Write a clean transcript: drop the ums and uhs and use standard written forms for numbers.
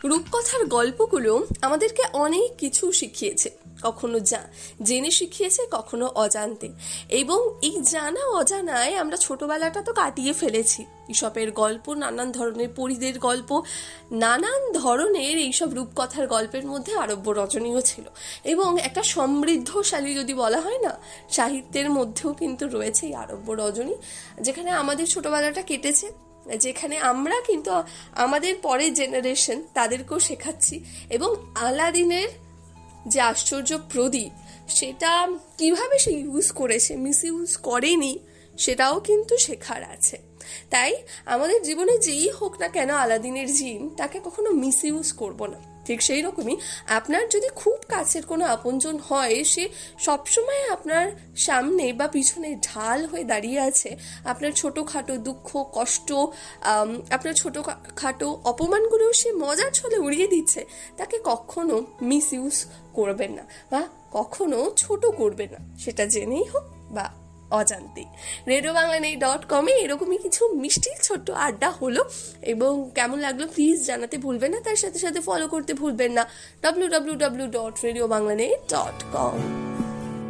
রূপকথার গল্পগুলো আমাদেরকে অনেক কিছু শিখিয়েছে, কখনো জেনে শিখিয়েছে, কখনো অজান্তে। এবং এই জানা অজানায় আমরা ছোটবেলাটা তো কাটিয়ে ফেলেছি। ঈশপের গল্প, নানান ধরনের পরীদের গল্প, নানান ধরনের এইসব রূপকথার গল্পের মধ্যে আরব্য রজনীও ছিল। এবং একটা সমৃদ্ধশালী যদি বলা হয় না, সাহিত্যের মধ্যেও কিন্তু রয়েছে এই আরব্য রজনী, যেখানে আমাদের ছোটবেলাটা কেটেছে, যেখানে আমরা কিন্তু আমাদের পরের জেনারেশন তাদেরকেও শেখাচ্ছি। এবং আলাদিনের যে আশ্চর্য প্রদীপ, সেটা কিভাবে সে ইউজ করেছে, মিস ইউজ করেনি, সেটাও কিন্তু শেখার আছে। তাই আমাদের জীবনে যেই হোক না কেন আলাদিনের জিন, তাকে কখনো মিস ইউজ করবো না। ঠিক সেই রকমই আপনার যদি খুব কাছের কোনো আপনজন হয়, সে সবসময় আপনার সামনে বা পিছনে ঢাল হয়ে দাঁড়িয়ে আছে, আপনার ছোটোখাটো দুঃখ কষ্ট, আপনার ছোটোখাটো অপমানগুলোও সে মজার ছলে উড়িয়ে দিচ্ছে, তাকে কখনো মিস ইউজ করবেন না বা কখনো ছোট করবেন না, সেটা জেনেই হোক বা অজান্তে। RadioBanglaNet.com এরকমই কিছু মিষ্টি ছোট্ট আড্ডা হলো, এবং কেমন লাগলো প্লিজ জানাতে ভুলবেন না। তার সাথে সাথে ফলো করতে ভুলবেন না www.radiobanglanet.com।